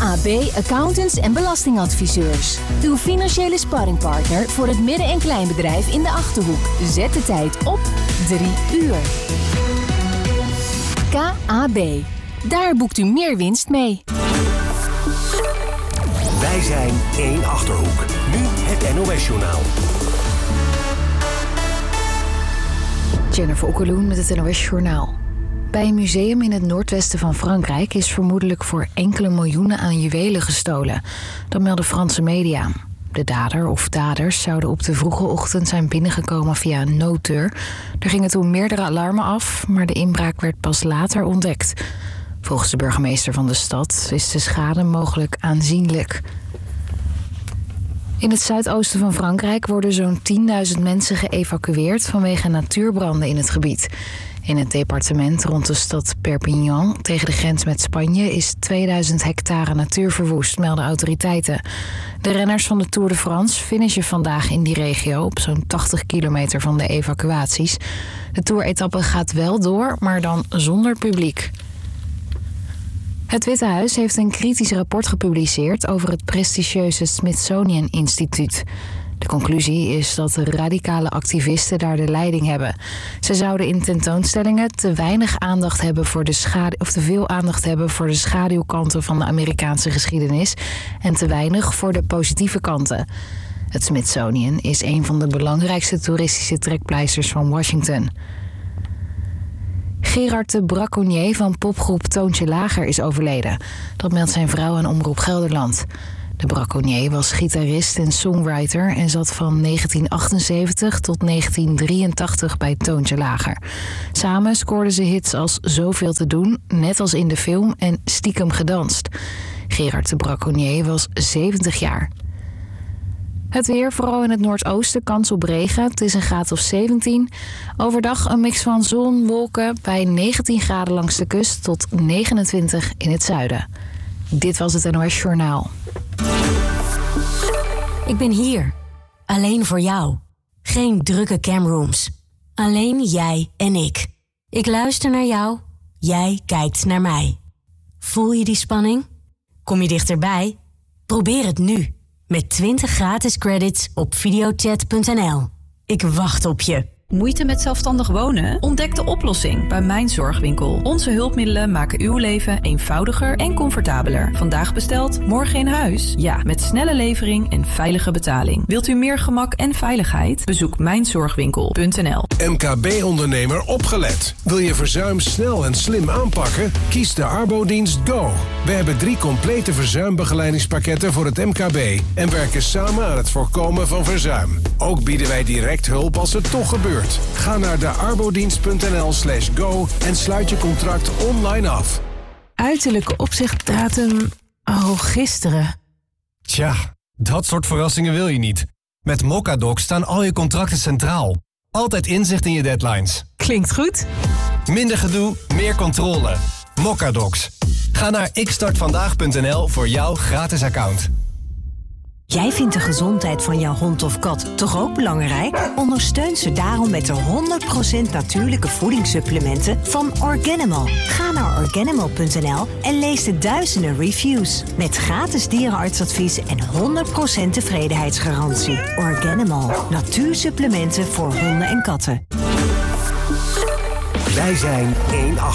KAB Accountants en Belastingadviseurs. Uw financiële sparringpartner voor het midden- en kleinbedrijf in de Achterhoek. Zet de tijd op 3 uur. KAB. Daar boekt u meer winst mee. Wij zijn 1 Achterhoek. Nu het NOS-journaal. Jennifer Okkeloen met het NOS-journaal. Bij een museum in het noordwesten van Frankrijk is vermoedelijk voor enkele miljoenen aan juwelen gestolen. Dat melden Franse media. De dader of daders zouden op de vroege ochtend zijn binnengekomen via een nooddeur. Er gingen toen meerdere alarmen af, maar de inbraak werd pas later ontdekt. Volgens de burgemeester van de stad is de schade mogelijk aanzienlijk. In het zuidoosten van Frankrijk worden zo'n 10.000 mensen geëvacueerd vanwege natuurbranden in het gebied. In het departement rond de stad Perpignan, tegen de grens met Spanje, is 2000 hectare natuur verwoest, melden autoriteiten. De renners van de Tour de France finishen vandaag in die regio, op zo'n 80 kilometer van de evacuaties. De Tour-etappe gaat wel door, maar dan zonder publiek. Het Witte Huis heeft een kritisch rapport gepubliceerd over het prestigieuze Smithsonian Instituut. De conclusie is dat de radicale activisten daar de leiding hebben. Ze zouden in tentoonstellingen te weinig aandacht hebben voor te veel aandacht hebben voor de schaduwkanten van de Amerikaanse geschiedenis en te weinig voor de positieve kanten. Het Smithsonian is een van de belangrijkste toeristische trekpleisters van Washington. Gerard de Braconnier van popgroep Toontje Lager is overleden. Dat meldt zijn vrouw aan Omroep Gelderland. De Braconnier was gitarist en songwriter en zat van 1978 tot 1983 bij Toontje Lager. Samen scoorden ze hits als Zoveel te doen, Net als in de film en Stiekem gedanst. Gerard de Braconnier was 70 jaar. Het weer, vooral in het noordoosten, kans op regen. Het is een graad of 17. Overdag een mix van zon, wolken bij 19 graden langs de kust tot 29 in het zuiden. Dit was het NOS Journaal. Ik ben hier. Alleen voor jou. Geen drukke camrooms. Alleen jij en ik. Ik luister naar jou. Jij kijkt naar mij. Voel je die spanning? Kom je dichterbij? Probeer het nu. Met 20 gratis credits op videochat.nl. Ik wacht op je. Moeite met zelfstandig wonen? Ontdek de oplossing bij Mijn Zorgwinkel. Onze hulpmiddelen maken uw leven eenvoudiger en comfortabeler. Vandaag besteld, morgen in huis? Ja, met snelle levering en veilige betaling. Wilt u meer gemak en veiligheid? Bezoek mijnzorgwinkel.nl. MKB-ondernemer opgelet. Wil je verzuim snel en slim aanpakken? Kies de Arbodienst Go. We hebben 3 complete verzuimbegeleidingspakketten voor het MKB en werken samen aan het voorkomen van verzuim. Ook bieden wij direct hulp als het toch gebeurt. Ga naar de arbodienst.nl/go en sluit je contract online af. Uiterlijke opzichtdatum. Oh, gisteren. Tja, dat soort verrassingen wil je niet. Met Mocadoc staan al je contracten centraal. Altijd inzicht in je deadlines. Klinkt goed. Minder gedoe, meer controle. Mocadocs. Ga naar xstartvandaag.nl voor jouw gratis account. Jij vindt de gezondheid van jouw hond of kat toch ook belangrijk? Ondersteun ze daarom met de 100% natuurlijke voedingssupplementen van Organimal. Ga naar Organimal.nl en lees de duizenden reviews. Met gratis dierenartsadvies en 100% tevredenheidsgarantie. Organimal. Natuursupplementen voor honden en katten. Wij zijn 1